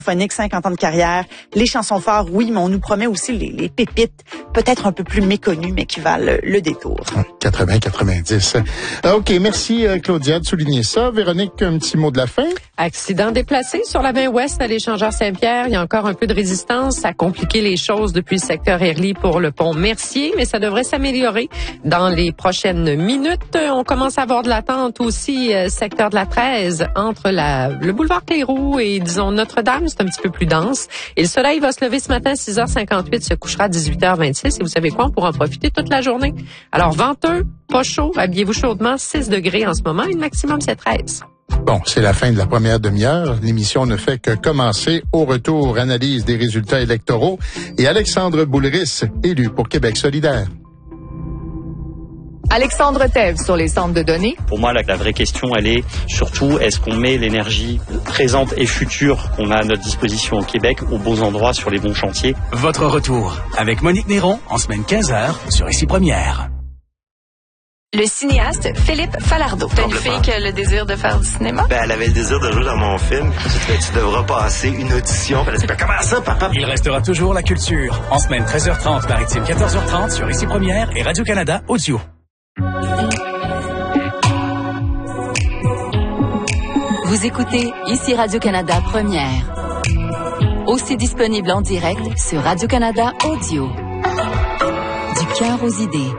Phonique, 50 ans de carrière, les chansons phares, oui, mais on nous promet aussi les pépites, peut-être un peu plus méconnues, mais qui valent le détour. 80-90. OK, merci Claudia de souligner ça. Véronique, un petit mot de la fin? Accident déplacé sur la 20 ouest à l'échangeur Saint-Pierre. Il y a encore un peu de résistance. Ça a compliqué les choses depuis le secteur Herly pour le pont Mercier, mais ça devrait s'améliorer dans les prochaines minutes. On commence à avoir de l'attente aussi, secteur de la 13, entre le boulevard Cléroux et, disons, Notre-Dame. C'est un petit peu plus dense. Et le soleil va se lever ce matin à 6h58, se couchera à 18h26. Et vous savez quoi? On pourra en profiter toute la journée. Alors, venteux, pas chaud, habillez-vous chaudement, 6 degrés en ce moment, et le maximum, c'est 13. Bon, c'est la fin de la première demi-heure. L'émission ne fait que commencer. Au retour, analyse des résultats électoraux et Alexandre Boulris, élu pour Québec solidaire. Alexandre Thèves sur les centres de données. Pour moi, la vraie question, elle est surtout, est-ce qu'on met l'énergie présente et future qu'on a à notre disposition au Québec aux bons endroits, sur les bons chantiers? Votre retour avec Monique Néron en semaine 15h sur Ici Première. Le cinéaste Philippe Falardeau. T'as une fille qui a le désir de faire du cinéma? Elle avait le désir de jouer dans mon film. Tu devras passer une audition. Elle a dit, comment ça, papa? Il restera toujours la culture. En semaine 13h30, maritime 14h30 sur Ici Première et Radio-Canada Audio. Vous écoutez Ici Radio-Canada Première. Aussi disponible en direct sur Radio-Canada Audio. Du cœur aux idées.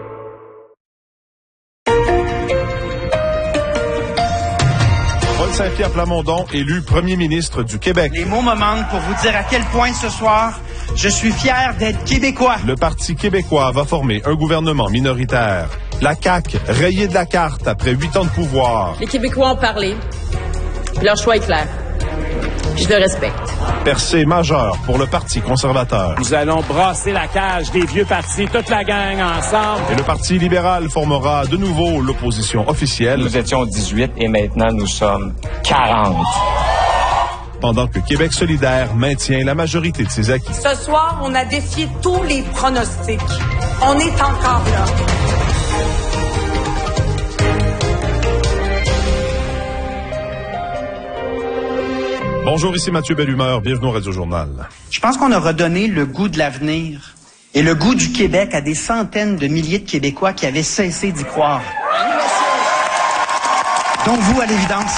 Paul Saint-Pierre Plamondon, élu premier ministre du Québec. Les mots me manquent pour vous dire à quel point ce soir, je suis fier d'être québécois. Le Parti québécois va former un gouvernement minoritaire. La CAQ, rayée de la carte après 8 ans de pouvoir. Les Québécois ont parlé. Leur choix est clair. Je le respecte. Percée majeure pour le Parti conservateur. Nous allons brasser la cage des vieux partis, toute la gang ensemble. Et le Parti libéral formera de nouveau l'opposition officielle. Nous étions 18 et maintenant nous sommes 40. Pendant que Québec solidaire maintient la majorité de ses acquis. Ce soir, on a défié tous les pronostics. On est encore là. Bonjour, ici Mathieu Bellumeur. Bienvenue au Radio-Journal. Je pense qu'on a redonné le goût de l'avenir et le goût du Québec à des centaines de milliers de Québécois qui avaient cessé d'y croire. Donc vous, à l'évidence.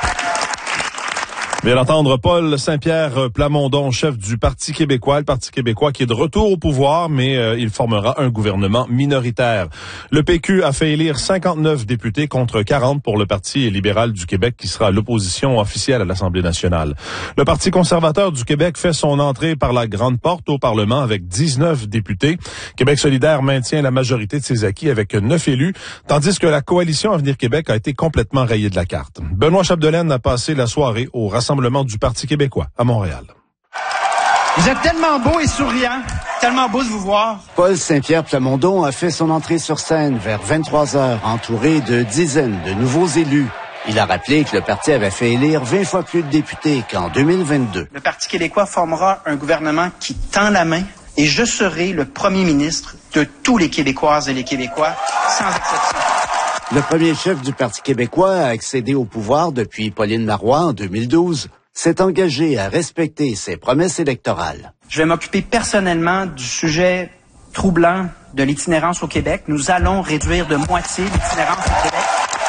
Bien entendre Paul Saint-Pierre Plamondon, chef du Parti québécois, le Parti québécois qui est de retour au pouvoir, mais il formera un gouvernement minoritaire. Le PQ a fait élire 59 députés contre 40 pour le Parti libéral du Québec qui sera l'opposition officielle à l'Assemblée nationale. Le Parti conservateur du Québec fait son entrée par la grande porte au Parlement avec 19 députés. Québec solidaire maintient la majorité de ses acquis avec 9 élus, tandis que la coalition Avenir Québec a été complètement rayée de la carte. Benoît Chapdelaine a passé la soirée au rassemblement du Parti québécois à Montréal. Vous êtes tellement beau et souriant, tellement beau de vous voir. Paul Saint-Pierre Plamondon a fait son entrée sur scène vers 23h, entouré de dizaines de nouveaux élus. Il a rappelé que le parti avait fait élire 20 fois plus de députés qu'en 2022. Le Parti québécois formera un gouvernement qui tend la main et je serai le premier ministre de tous les Québécoises et les Québécois, sans exception. Le premier chef du Parti québécois a accédé au pouvoir depuis Pauline Marois en 2012, s'est engagé à respecter ses promesses électorales. Je vais m'occuper personnellement du sujet troublant de l'itinérance au Québec. Nous allons réduire de moitié l'itinérance au Québec.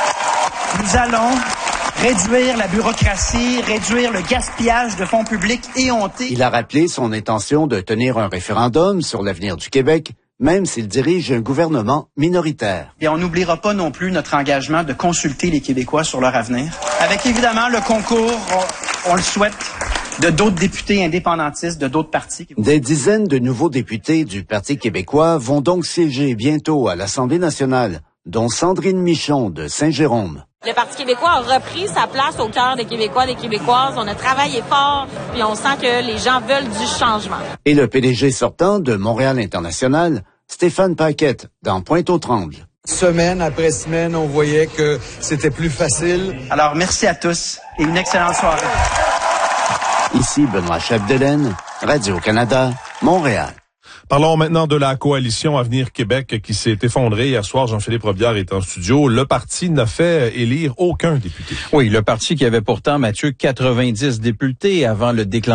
Nous allons réduire la bureaucratie, réduire le gaspillage de fonds publics éhontés. Il a rappelé son intention de tenir un référendum sur l'avenir du Québec, même s'il dirige un gouvernement minoritaire. Et on n'oubliera pas non plus notre engagement de consulter les Québécois sur leur avenir. Avec évidemment le concours, on le souhaite, de d'autres députés indépendantistes de d'autres partis. Des dizaines de nouveaux députés du Parti québécois vont donc siéger bientôt à l'Assemblée nationale, dont Sandrine Michon de Saint-Jérôme. Le Parti québécois a repris sa place au cœur des Québécois, des Québécoises. On a travaillé fort, puis on sent que les gens veulent du changement. Et le PDG sortant de Montréal International, Stéphane Paquette, dans Pointe-aux-Trembles. Semaine après semaine, on voyait que c'était plus facile. Alors, merci à tous et une excellente soirée. Ici Benoît Chapdelaine, Radio-Canada, Montréal. Parlons maintenant de la coalition Avenir Québec qui s'est effondrée. Hier soir, Jean-Philippe Robillard est en studio. Le parti n'a fait élire aucun député. Oui, le parti qui avait pourtant, Mathieu, 90 députés avant le déclenchement